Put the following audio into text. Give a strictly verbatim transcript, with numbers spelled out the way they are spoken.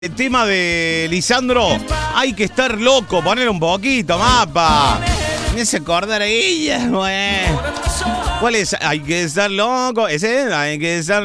El tema de Lisandro, hay que estar loco, poner un poquito, mapa. Me hace acordar a ella, güey. ¿Cuál es? Hay que estar loco. Ese, hay que estar